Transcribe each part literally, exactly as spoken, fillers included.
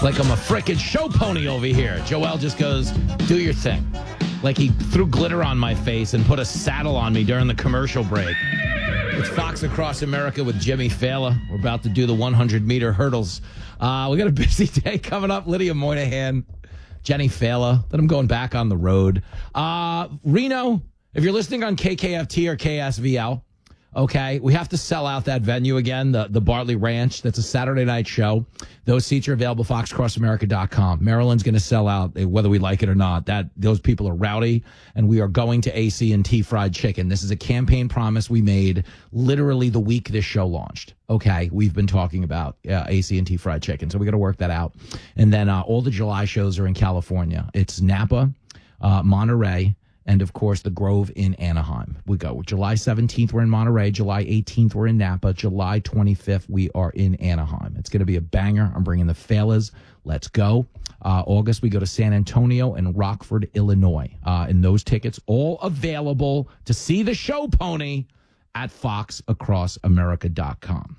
Like I'm a frickin' show pony over here. Joel just goes, do your thing. Like he threw glitter on my face and put a saddle on me during the commercial break. It's Fox Across America with Jimmy Fallon. We're about to do the hundred meter hurdles. Uh, we got a busy day coming up. Lydia Moynihan, Jenny Fallon. Then I'm going back on the road. Uh, Reno, if you're listening on K K F T or K S V L, okay, we have to sell out that venue again, the, the Bartley Ranch. That's a Saturday night show. Those seats are available at fox across america dot com. Maryland's going to sell out, whether we like it or not. That those people are rowdy, and we are going to A C and T Fried Chicken. This is a campaign promise we made literally the week this show launched. Okay, we've been talking about uh, A C and T Fried Chicken, so we got to work that out. And then uh, all the July shows are in California. It's Napa, uh, Monterey, and, of course, the Grove in Anaheim. We go. July seventeenth, we're in Monterey. July eighteenth, we're in Napa. July twenty-fifth, we are in Anaheim. It's going to be a banger. I'm bringing the Fellas. Let's go. Uh, August, we go to San Antonio and Rockford, Illinois. Uh, and those tickets all available to see the show pony at fox across america dot com.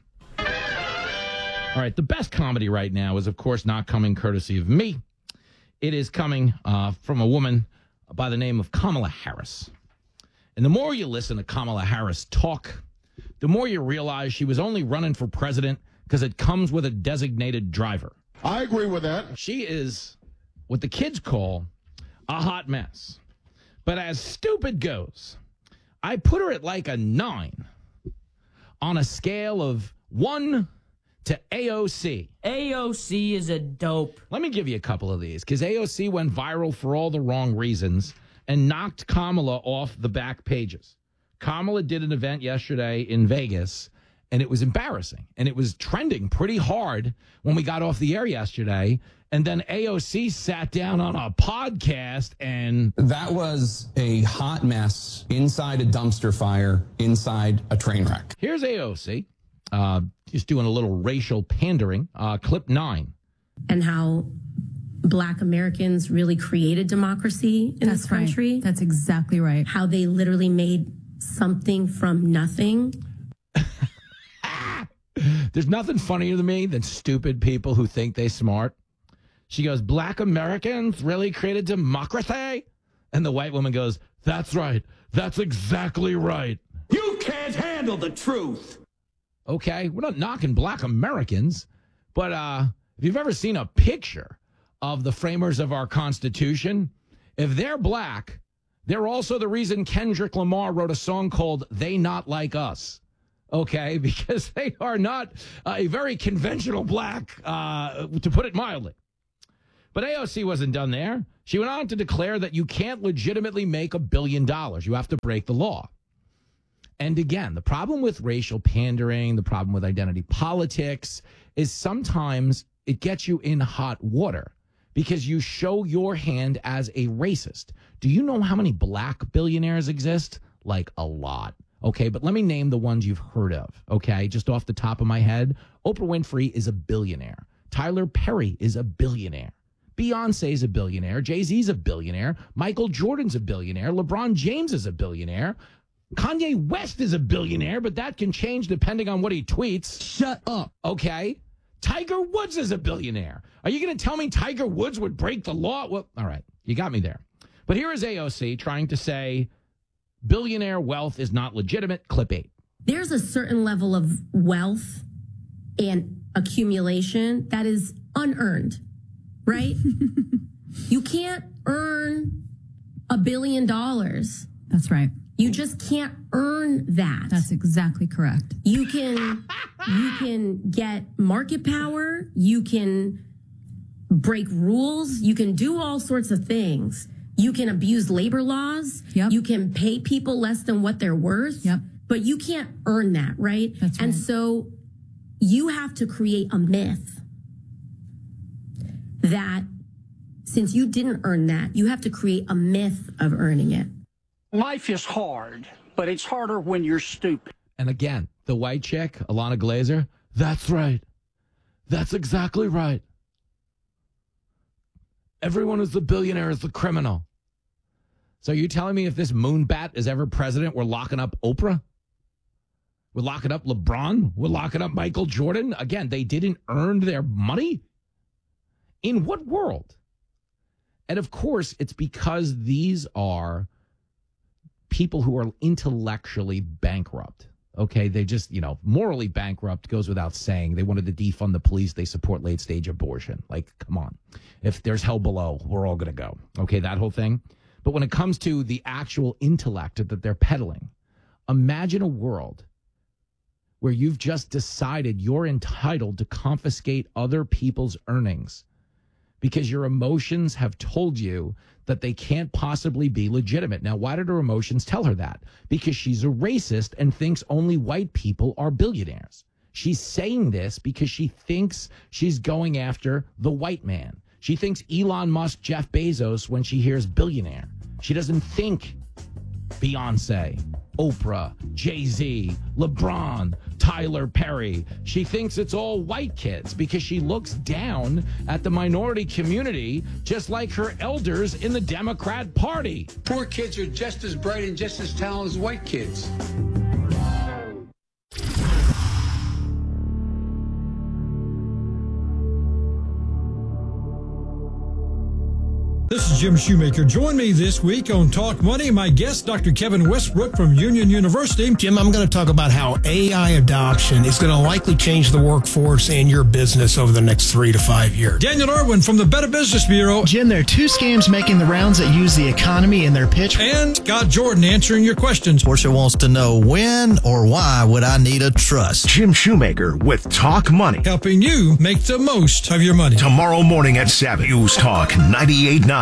All right, the best comedy right now is, of course, not coming courtesy of me. It is coming uh, from a woman by the name of Kamala Harris. And the more you listen to Kamala Harris talk, the more you realize she was only running for president because it comes with a designated driver. I agree with that. She is what the kids call a hot mess. But as stupid goes, I put her at like a nine on a scale of one to A O C. A O C is a dope. Let me give you a couple of these, because A O C went viral for all the wrong reasons and knocked Kamala off the back pages. Kamala did an event yesterday in Vegas, and it was embarrassing. And it was trending pretty hard when we got off the air yesterday. And then A O C sat down on a podcast and... That was a hot mess inside a dumpster fire, inside a train wreck. Here's A O C. Uh, just doing a little racial pandering. Uh, clip nine. And how Black Americans really created democracy in That's this country. Right. That's exactly right. How they literally made something from nothing. There's nothing funnier to me than stupid people who think they smart. She goes, Black Americans really created democracy? And the white woman goes, that's right. That's exactly right. You can't handle the truth. Okay, we're not knocking Black Americans, but uh, if you've ever seen a picture of the framers of our Constitution, if they're black, they're also the reason Kendrick Lamar wrote a song called They Not Like Us. Okay, because they are not uh, a very conventional black, uh, to put it mildly. But A O C wasn't done there. She went on to declare that you can't legitimately make a billion dollars. You have to break the law. And again, the problem with racial pandering, the problem with identity politics is sometimes it gets you in hot water because you show your hand as a racist. Do you know how many black billionaires exist? Like a lot. Okay, but let me name the ones you've heard of. Okay, just off the top of my head, Oprah Winfrey is a billionaire. Tyler Perry is a billionaire. Beyonce's a billionaire. Jay-Z's a billionaire. Michael Jordan's a billionaire. LeBron James is a billionaire. Kanye West is a billionaire, but that can change depending on what he tweets. Shut up. Okay. Tiger Woods is a billionaire. Are you going to tell me Tiger Woods would break the law? Well, all right. You got me there. But here is A O C trying to say billionaire wealth is not legitimate. Clip eight. There's a certain level of wealth and accumulation that is unearned, right? You can't earn a billion dollars. That's right. You just can't earn that. That's exactly correct. You can you can get market power, you can break rules, you can do all sorts of things. You can abuse labor laws, yep. You can pay people less than what they're worth, yep. But you can't earn that, right? That's right. And so you have to create a myth that since you didn't earn that, you have to create a myth of earning it. Life is hard, but it's harder when you're stupid. And again, the white chick, Alana Glazer, that's right. That's exactly right. Everyone who's the billionaire is the criminal. So you're telling me if this moonbat is ever president, we're locking up Oprah? We're locking up LeBron? We're locking up Michael Jordan? Again, they didn't earn their money? In what world? And of course, it's because these are people who are intellectually bankrupt. Okay, they just, you know, morally bankrupt goes without saying. They wanted to defund the police. They support late stage abortion. Like, come on. If there's hell below, we're all going to go. Okay, that whole thing. But when it comes to the actual intellect that they're peddling, imagine a world where you've just decided you're entitled to confiscate other people's earnings because your emotions have told you that they can't possibly be legitimate. Now, why did her emotions tell her that? Because she's a racist and thinks only white people are billionaires. She's saying this because she thinks she's going after the white man. She thinks Elon Musk, Jeff Bezos when she hears billionaire. She doesn't think Beyonce, Oprah, Jay-Z, LeBron, Tyler Perry. She thinks it's all white kids because she looks down at the minority community just like her elders in the Democrat Party. Poor kids are just as bright and just as talented as white kids. This is Jim Shoemaker. Join me this week on Talk Money. My guest, Doctor Kevin Westbrook from Union University. Jim, I'm going to talk about how A I adoption is going to likely change the workforce and your business over the next three to five years. Daniel Irwin from the Better Business Bureau. Jim, there are two scams making the rounds that use the economy in their pitch. And Scott Jordan answering your questions. Portia wants to know when or why would I need a trust? Jim Shoemaker with Talk Money. Helping you make the most of your money. Tomorrow morning at seven. News Talk ninety-eight point nine.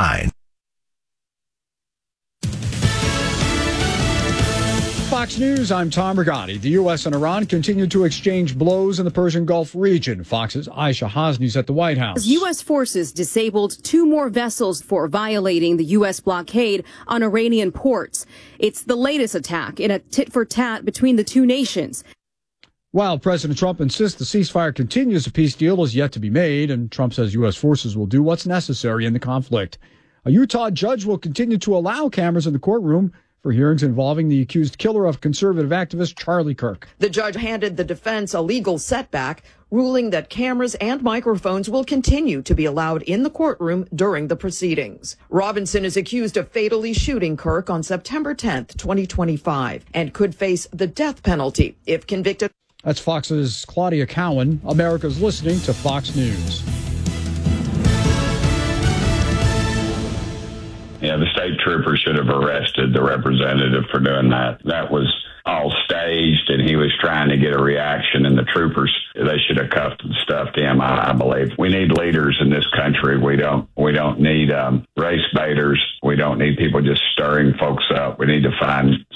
Fox News, I'm Tom Rigotti. The U S and Iran continue to exchange blows in the Persian Gulf region. Fox's Aisha Hasni's at the White House. U S forces disabled two more vessels for violating the U S blockade on Iranian ports. It's the latest attack in a tit-for-tat between the two nations. While President Trump insists the ceasefire continues, a peace deal is yet to be made, and Trump says U S forces will do what's necessary in the conflict. A Utah judge will continue to allow cameras in the courtroom for hearings involving the accused killer of conservative activist Charlie Kirk. The judge handed the defense a legal setback, ruling that cameras and microphones will continue to be allowed in the courtroom during the proceedings. Robinson is accused of fatally shooting Kirk on September tenth, twenty twenty-five, and could face the death penalty if convicted. That's Fox's Claudia Cowan. America's listening to Fox News. Yeah, the state trooper should have arrested the representative for doing that. That was all staged, and he was trying to get a reaction, and the troopers, they should have cuffed and stuffed him, I, I believe. We need leaders in this country. We don't we don't need um, race baiters. We don't need people just stirring folks up. We need to find